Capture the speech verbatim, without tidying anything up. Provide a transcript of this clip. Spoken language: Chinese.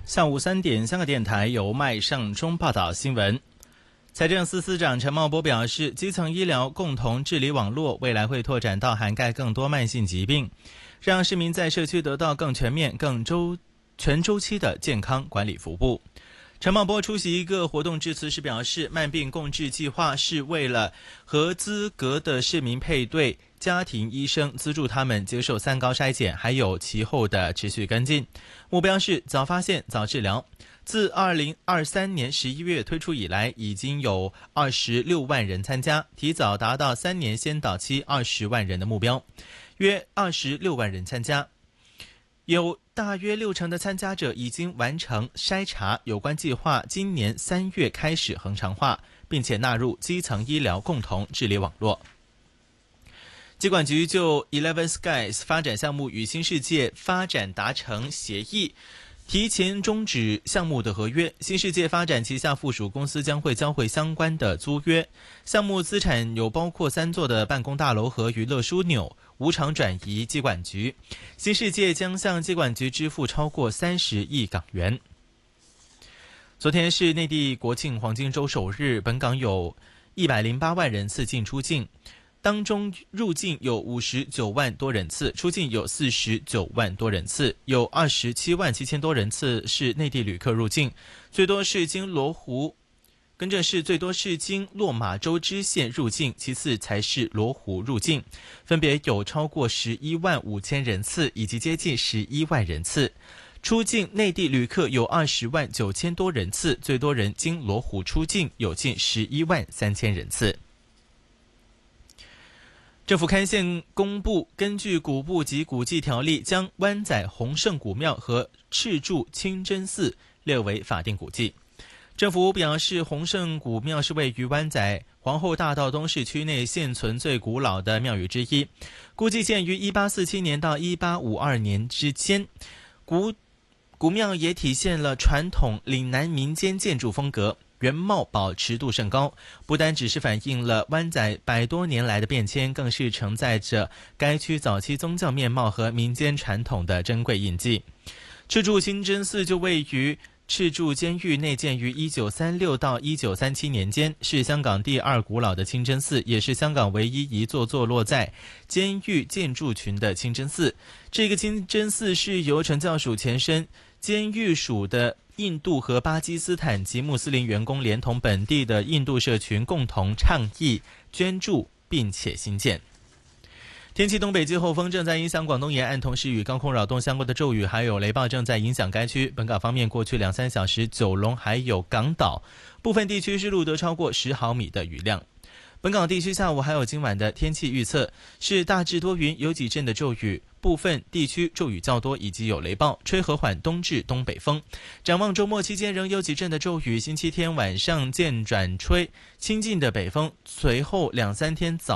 下午三点，香港电台由麦尚中报道新闻。财政司司长陈茂波表示，基层医疗共同治理网络未来会拓展到涵盖更多慢性疾病，让市民在社区得到更全面、更周全周期的健康管理服务。陈茂波出席一个活动致辞时表示，慢病共治计划是为了合资格的市民配对家庭医生，资助他们接受三高筛检，还有其后的持续跟进。目标是早发现、早治疗。自二零二三年十一月推出以来，已经有二十六万人参加，提早达到三年先导期二十万人的目标。约二十六万人参加，有大约六成的参加者已经完成筛查。有关计划今年三月开始恒常化，并且纳入基层医疗共同治理网络。疾管局就 Eleven Skies 发展项目与新世界发展达成协议，提前终止项目的合约。新世界发展旗下附属公司将会交回相关的租约。项目资产有包括三座的办公大楼和娱乐枢纽，无偿转移疾管局。新世界将向疾管局支付超过三十亿港元。昨天是内地国庆黄金周首日，本港有一百零八万人次进出境，当中入境有五十九万多人次，出境有四十九万多人次，有二十七万七千多人次是内地旅客入境，最多是经罗湖，跟着是最多是经落马洲支线入境，其次才是罗湖入境，分别有超过十一万五千人次以及接近十一万人次。出境内地旅客有二十万九千多人次，最多人经罗湖出境有近十一万三千人次。政府刊宪公布，根据古物及古迹条例，将湾仔洪圣古庙和赤柱清真寺列为法定古迹。政府表示，洪圣古庙是位于湾仔皇后大道东市区内现存最古老的庙宇之一，估计建于一八四七年到一八五二年之间。古古庙也体现了传统岭南民间建筑风格，原貌保持度甚高，不单只是反映了湾仔百多年来的变迁，更是承载着该区早期宗教面貌和民间传统的珍贵印记。赤柱清真寺就位于赤柱监狱内，建于一九三六到一九三七年间，是香港第二古老的清真寺，也是香港唯一一座坐落在监狱建筑群的清真寺。这个清真寺是由惩教署前身监狱署的印度和巴基斯坦及穆斯林员工连同本地的印度社群共同倡议捐助并且兴建。天气，东北季候风正在影响广东沿岸，同时与高空扰动相关的骤雨还有雷暴正在影响该区。本港方面，过去两三小时，九龙还有港岛部分地区是录得超过十毫米的雨量。本港地区下午还有今晚的天气预测是大致多云，有几阵的骤雨，部分地区骤雨较多，以及有雷暴，吹和缓东至东北风。展望周末期间仍有几阵的骤雨，星期天晚上渐转吹清劲的北风，随后两三天早